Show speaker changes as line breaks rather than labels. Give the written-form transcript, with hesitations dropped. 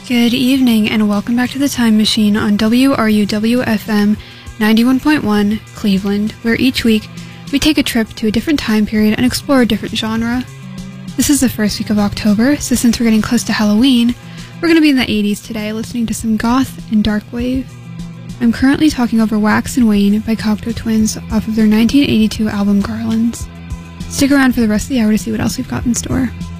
Good evening and welcome back to the Time Machine on WRUW-FM 91.1 Cleveland, where each week we take a trip to a different time period and explore a different genre. This is the first week of October, so since we're getting close to Halloween, we're going to be in the 80s today listening to some goth and dark wave. I'm currently talking over Wax and Wayne by Cocteau Twins off of their 1982 album Garlands. Stick around for the rest of the hour to see what else we've got in store.